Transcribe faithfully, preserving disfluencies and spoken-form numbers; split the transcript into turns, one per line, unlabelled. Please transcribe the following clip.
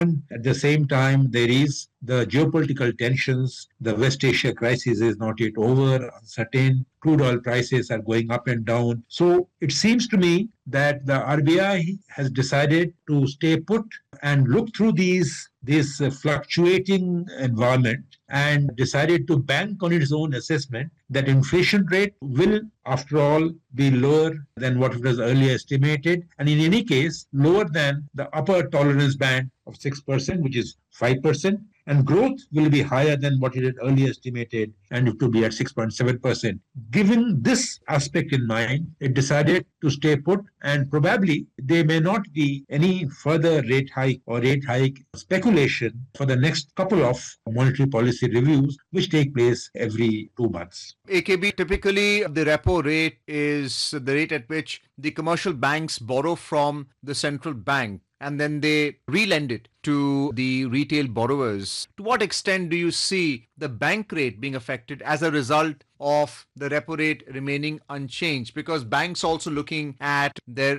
At the same time, there is the geopolitical tensions. The West Asia crisis is not yet over, uncertain. Crude oil prices are going up and down. So it seems to me that the R B I has decided to stay put and look through these this uh, fluctuating environment and decided to bank on its own assessment that inflation rate will, after all, be lower than what it was earlier estimated, and in any case, lower than the upper tolerance band of six percent, which is five percent, and growth will be higher than what it had earlier estimated, and it will be at six point seven percent. Given this aspect in mind, it decided to stay put, and probably there may not be any further rate hike or rate hike speculation for the next couple of monetary policy reviews, which take place every two months.
A K B, typically the repo rate is the rate at which the commercial banks borrow from the central bank and then they relend it to the retail borrowers. To what extent do you see the bank rate being affected as a result of the repo rate remaining unchanged? Because banks also looking at their